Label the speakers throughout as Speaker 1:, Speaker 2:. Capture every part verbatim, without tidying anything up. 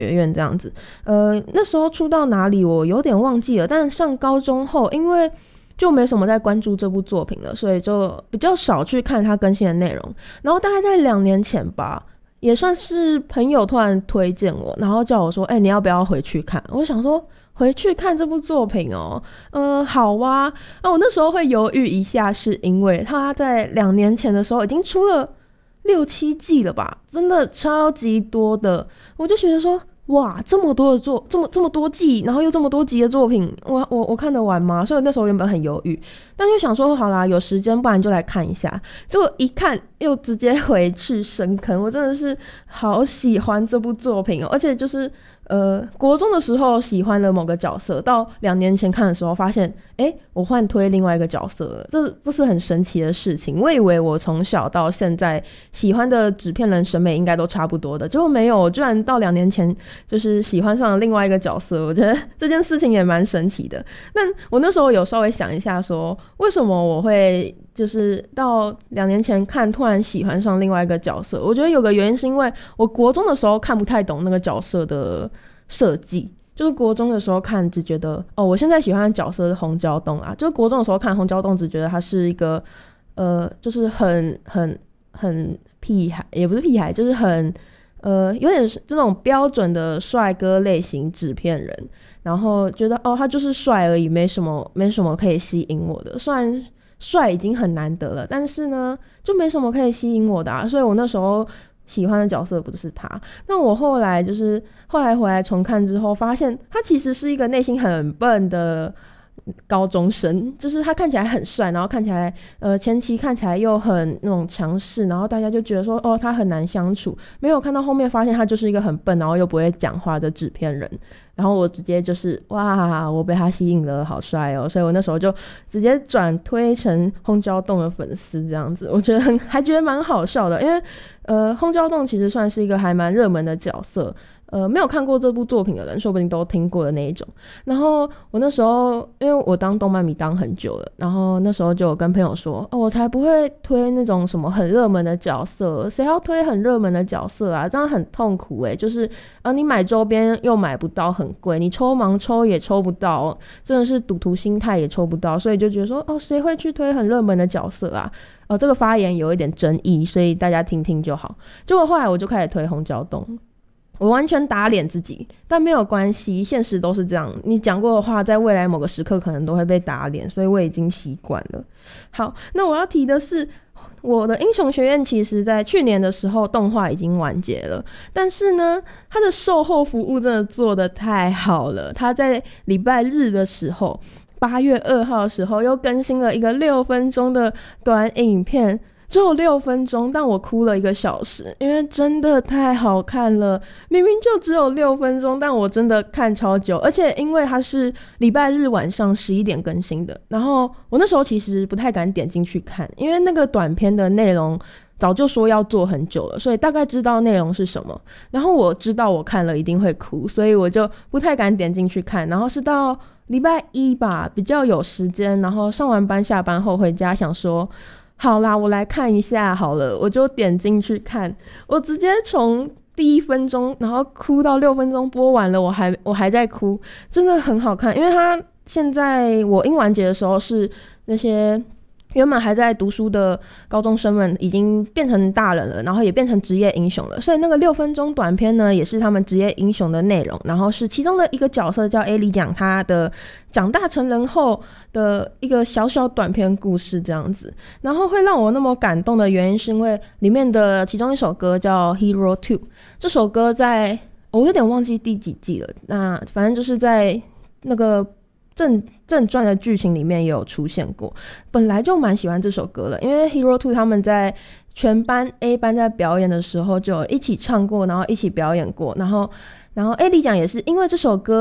Speaker 1: 学院这样子。呃，那时候出到哪里我有点忘记了，但上高中后，因为就没什么在关注这部作品了，所以就比较少去看它更新的内容。然后大概在两年前吧，也算是朋友突然推荐我，然后叫我说：“哎、欸，你要不要回去看？”我想说。回去看这部作品哦，呃，好啊。那、啊、我那时候会犹豫一下，是因为他在两年前的时候已经出了六七季了吧，真的超级多的。我就觉得说，哇，这么多的作，这么这么多季，然后又这么多集的作品，我我我看得完吗？所以那时候原本很犹豫，但就想说，好啦，有时间不然就来看一下。结果一看又直接回去深坑，我真的是好喜欢这部作品哦，而且就是。呃，国中的时候喜欢了某个角色，到两年前看的时候发现，诶，我换推另外一个角色了，这这是很神奇的事情。我以为我从小到现在喜欢的纸片人审美应该都差不多的，结果没有，我居然到两年前就是喜欢上了另外一个角色，我觉得这件事情也蛮神奇的。但我那时候有稍微想一下说，为什么我会就是到两年前看突然喜欢上另外一个角色，我觉得有个原因是因为我国中的时候看不太懂那个角色的设计，就是国中的时候看只觉得哦，我现在喜欢的角色是红椒洞啊，就是国中的时候看红椒洞只觉得他是一个呃，就是很很很屁孩，也不是屁孩，就是很呃有点这种标准的帅哥类型纸片人，然后觉得哦他就是帅而已，没什么没什么可以吸引我的，虽然帅已经很难得了，但是呢就没什么可以吸引我的啊，所以我那时候喜欢的角色不是他。那我后来就是后来回来重看之后发现他其实是一个内心很笨的高中生，就是他看起来很帅，然后看起来呃前期看起来又很那种强势，然后大家就觉得说哦他很难相处，没有看到后面发现他就是一个很笨然后又不会讲话的纸片人，然后我直接就是哇我被他吸引了，好帅哦，所以我那时候就直接转推成轰焦洞的粉丝这样子，我觉得很还觉得蛮好笑的，因为呃轰焦洞其实算是一个还蛮热门的角色，呃，没有看过这部作品的人说不定都听过的那一种。然后我那时候因为我当动漫迷当很久了，然后那时候就有跟朋友说哦，我才不会推那种什么很热门的角色，谁要推很热门的角色啊，这样很痛苦欸，就是呃你买周边又买不到，很贵，你抽盲抽也抽不到，真的是赌徒心态也抽不到，所以就觉得说哦谁会去推很热门的角色啊，呃这个发言有一点争议，所以大家听听就好。结果后来我就开始推红椒洞，我完全打脸自己，但没有关系，现实都是这样，你讲过的话在未来某个时刻可能都会被打脸，所以我已经习惯了。好，那我要提的是我的英雄学院其实在去年的时候动画已经完结了，但是呢它的售后服务真的做得太好了，它在礼拜日的时候八月二号的时候又更新了一个六分钟的短影片，只有六分钟，但我哭了一个小时，因为真的太好看了。明明就只有六分钟，但我真的看超久，而且因为它是礼拜日晚上十一点更新的，然后我那时候其实不太敢点进去看，因为那个短片的内容早就说要做很久了，所以大概知道内容是什么。然后我知道我看了一定会哭，所以我就不太敢点进去看。然后是到礼拜一吧，比较有时间，然后上完班下班后回家想说好啦我来看一下好了，我就点进去看，我直接从第一分钟然后哭到六分钟播完了，我还我还在哭，真的很好看。因为它现在我英完结的时候是那些原本还在读书的高中生们已经变成大人了，然后也变成职业英雄了，所以那个六分钟短片呢也是他们职业英雄的内容，然后是其中的一个角色叫 A 里讲他的长大成人后的一个小小短片故事这样子。然后会让我那么感动的原因是因为里面的其中一首歌叫 Hero 二， 这首歌在我有点忘记第几季了，那反正就是在那个正正传的剧情里面也有出现过，本来就蛮喜欢这首歌了，因为 Hero 二他们在全班 A 班在表演的时候就一起唱过，然后一起表演过，然后然后 A 里讲也是因为这首歌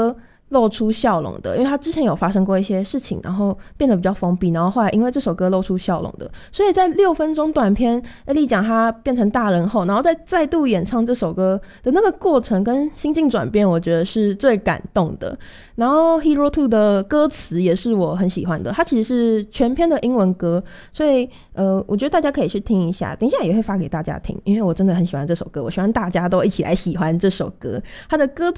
Speaker 1: 露出笑容的，因为他之前有发生过一些事情，然后变得比较封闭，然后后来因为这首歌露出笑容的，所以在六分钟短片，艾莉讲他变成大人后，然后再再度演唱这首歌的那个过程跟心境转变，我觉得是最感动的。然后 Hero 二的歌词也是我很喜欢的，它其实是全篇的英文歌，所以呃，我觉得大家可以去听一下，等一下也会发给大家听，因为我真的很喜欢这首歌，我希望大家都一起来喜欢这首歌。它的歌